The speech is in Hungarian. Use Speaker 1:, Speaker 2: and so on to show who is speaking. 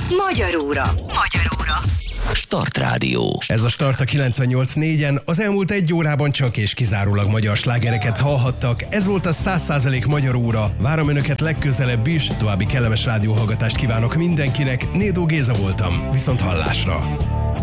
Speaker 1: Magyar óra.
Speaker 2: Start Rádió.
Speaker 3: Ez a Start a 98.4-en. Az elmúlt egy órában csak és kizárólag magyar slágereket hallhattak. Ez volt a 100% Magyar óra. Várom önöket legközelebb is. További kellemes rádióhallgatást kívánok mindenkinek. Nédó Géza voltam. Viszont hallásra.